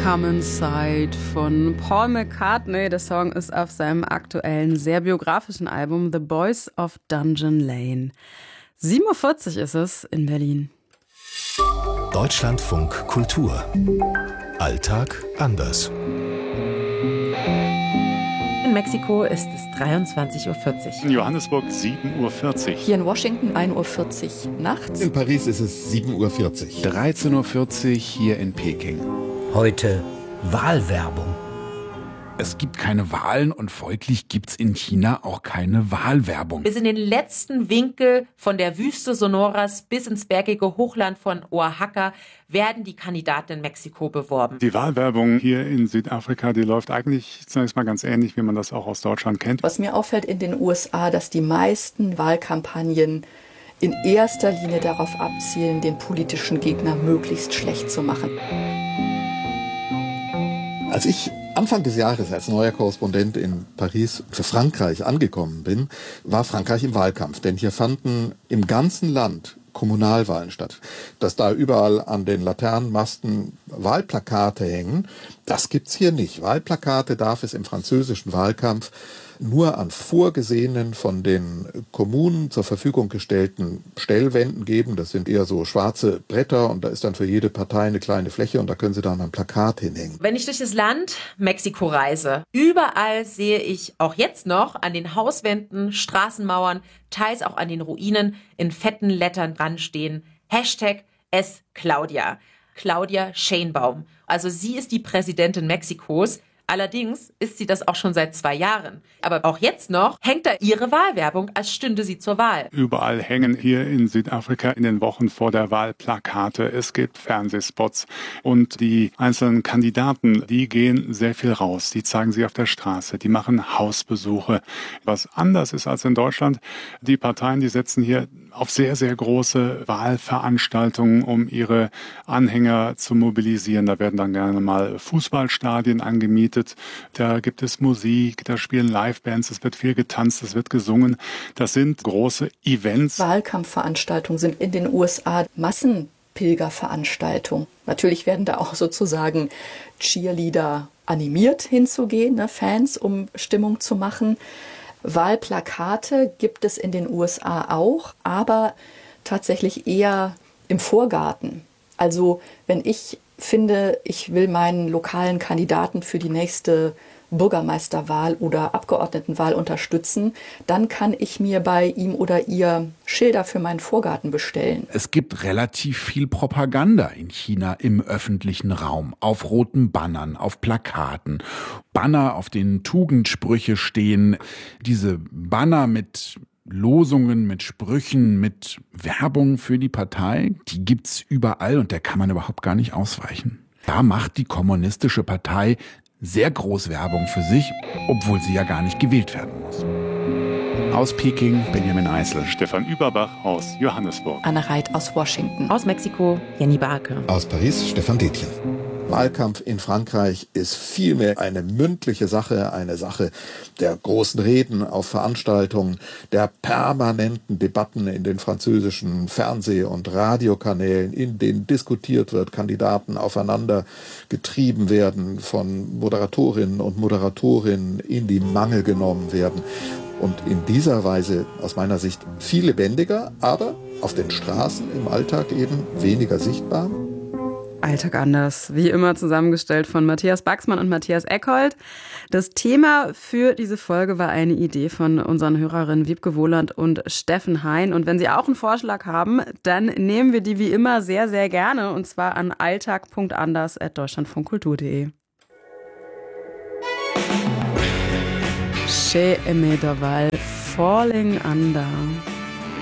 Come Inside von Paul McCartney. Der Song ist auf seinem aktuellen, sehr biografischen Album The Boys of Dungeon Lane. 7:40 Uhr ist es in Berlin. Deutschlandfunk Kultur. Alltag anders. In Mexiko ist es 23:40 Uhr. In Johannesburg 7:40 Uhr. Hier in Washington 1:40 Uhr nachts. In Paris ist es 7:40 Uhr. 13:40 Uhr hier in Peking. Heute Wahlwerbung. Es gibt keine Wahlen und folglich gibt's in China auch keine Wahlwerbung. Bis in den letzten Winkel von der Wüste Sonoras bis ins bergige Hochland von Oaxaca werden die Kandidaten in Mexiko beworben. Die Wahlwerbung hier in Südafrika, die läuft eigentlich zunächst mal ganz ähnlich, wie man das auch aus Deutschland kennt. Was mir auffällt in den USA, dass die meisten Wahlkampagnen in erster Linie darauf abzielen, den politischen Gegner möglichst schlecht zu machen. Als ich Anfang des Jahres als neuer Korrespondent in Paris für Frankreich angekommen bin, war Frankreich im Wahlkampf. Denn hier fanden im ganzen Land Kommunalwahlen statt. Dass da überall an den Laternenmasten Wahlplakate hängen, das gibt's hier nicht. Wahlplakate darf es im französischen Wahlkampf nur an vorgesehenen, von den Kommunen zur Verfügung gestellten Stellwänden geben. Das sind eher so schwarze Bretter und da ist dann für jede Partei eine kleine Fläche und da können sie dann ein Plakat hinhängen. Wenn ich durch das Land Mexiko reise, überall sehe ich auch jetzt noch an den Hauswänden, Straßenmauern, teils auch an den Ruinen in fetten Lettern dran stehen: #SClaudia. Claudia Sheinbaum. Also sie ist die Präsidentin Mexikos. Allerdings ist sie das auch schon seit 2 Jahren. Aber auch jetzt noch hängt da ihre Wahlwerbung, als stünde sie zur Wahl. Überall hängen hier in Südafrika in den Wochen vor der Wahl Plakate. Es gibt Fernsehspots und die einzelnen Kandidaten, die gehen sehr viel raus. Die zeigen sich auf der Straße, die machen Hausbesuche. Was anders ist als in Deutschland, die Parteien, die setzen hier auf sehr, sehr große Wahlveranstaltungen, um ihre Anhänger zu mobilisieren. Da werden dann gerne mal Fußballstadien angemietet. Da gibt es Musik, da spielen Livebands, es wird viel getanzt, es wird gesungen. Das sind große Events. Wahlkampfveranstaltungen sind in den USA Massenpilgerveranstaltungen. Natürlich werden da auch sozusagen Cheerleader animiert hinzugehen, Fans, um Stimmung zu machen. Wahlplakate gibt es in den USA auch, aber tatsächlich eher im Vorgarten. Also wenn ich finde, ich will meinen lokalen Kandidaten für die nächste Bürgermeisterwahl oder Abgeordnetenwahl unterstützen, dann kann ich mir bei ihm oder ihr Schilder für meinen Vorgarten bestellen. Es gibt relativ viel Propaganda in China im öffentlichen Raum, auf roten Bannern, auf Plakaten, Banner, auf denen Tugendsprüche stehen. Diese Banner mit Losungen, mit Sprüchen, mit Werbung für die Partei, die gibt's überall und der kann man überhaupt gar nicht ausweichen. Da macht die kommunistische Partei sehr groß Werbung für sich, obwohl sie ja gar nicht gewählt werden muss. Aus Peking, Benjamin Eisel. Stefan Überbach aus Johannesburg. Anna Reit aus Washington. Aus Mexiko, Jenny Barke. Aus Paris, Stefan Detjen. Wahlkampf in Frankreich ist vielmehr eine mündliche Sache, eine Sache der großen Reden auf Veranstaltungen, der permanenten Debatten in den französischen Fernseh- und Radiokanälen, in denen diskutiert wird, Kandidaten aufeinander getrieben werden, von Moderatorinnen und Moderatoren in die Mangel genommen werden. Und in dieser Weise aus meiner Sicht viel lebendiger, aber auf den Straßen im Alltag eben weniger sichtbar. Alltag anders, wie immer zusammengestellt von Matthias Baxmann und Matthias Eckhold. Das Thema für diese Folge war eine Idee von unseren Hörerinnen Wiebke Wohland und Steffen Hein. Und wenn Sie auch einen Vorschlag haben, dann nehmen wir die wie immer sehr, sehr gerne. Und zwar an alltag.anders@deutschlandfunkkultur.de. Chez Aimé Dorval, Falling Under.